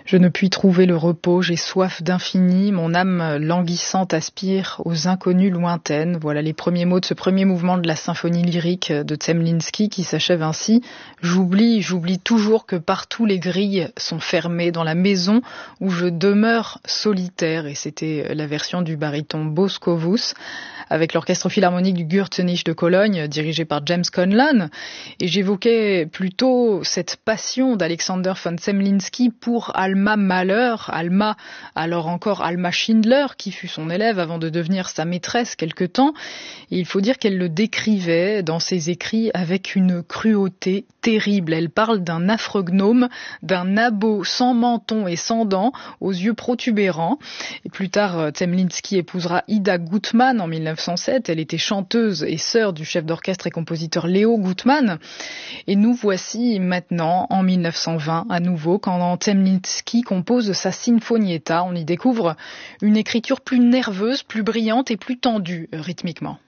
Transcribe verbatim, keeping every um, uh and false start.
Je ne puis trouver le repos, j'ai soif d'infini, mon âme languissante aspire aux inconnues lointaines. Voilà les premiers mots de ce premier mouvement de la symphonie lyrique de Zemlinsky qui s'achève ainsi. J'oublie, j'oublie toujours que partout les grilles sont fermées dans la maison où je demeure solitaire. Et c'était la version du baryton Boskovus avec l'orchestre philharmonique du Gürzenich de Cologne dirigé par James Conlan. Et j'évoquais plutôt cette passion d'Alexander von Zemlinsky pour Alma Mahler, Alma, alors encore Alma Schindler, qui fut son élève avant de devenir sa maîtresse quelque temps. Et il faut dire qu'elle le décrivait dans ses écrits avec une cruauté terrible. Elle parle d'un affreux gnome, d'un abo sans menton et sans dents, aux yeux protubérants. Et plus tard, Zemlinsky épousera Ida Gutmann en mille neuf cent sept. Elle était chanteuse et sœur du chef d'orchestre et compositeur Leo Gutmann. Et nous voici maintenant en mille neuf cent vingt à nouveau quand Zemlinsky compose sa Sinfonietta. On y découvre une écriture plus nerveuse, plus brillante et plus tendue rythmiquement.